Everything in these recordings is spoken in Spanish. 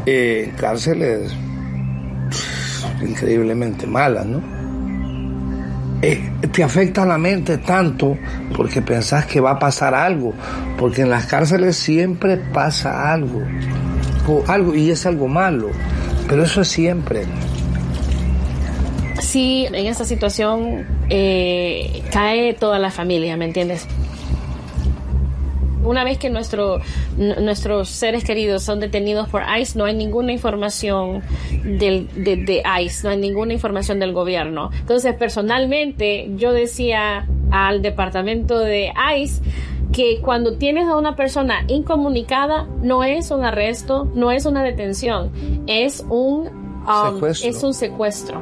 cárceles increíblemente malas, ¿no? Te afecta la mente tanto porque pensás que va a pasar algo, porque en las cárceles siempre pasa algo y es algo malo, pero eso es siempre. Sí, en esa situación cae toda la familia, ¿me entiendes? Una vez que nuestros seres queridos son detenidos por ICE, no hay ninguna información de ICE, no hay ninguna información del gobierno. Entonces, personalmente, yo decía al departamento de ICE que cuando tienes a una persona incomunicada, no es un arresto, no es una detención, es un secuestro.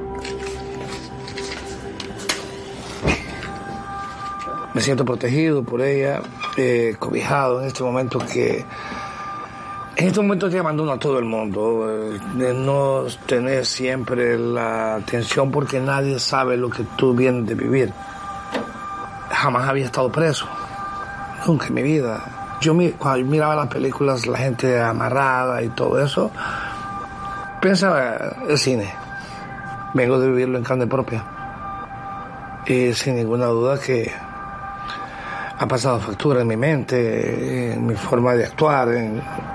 Me siento protegido por ella, cobijado en este momento que abandono a todo el mundo, de no tener siempre la atención porque nadie sabe lo que tú vienes de vivir. Jamás había estado preso, nunca en mi vida. Cuando yo miraba las películas, la gente amarrada y todo eso, pensaba el cine. Vengo de vivirlo en carne propia y sin ninguna duda que ha pasado factura en mi mente, en mi forma de actuar, en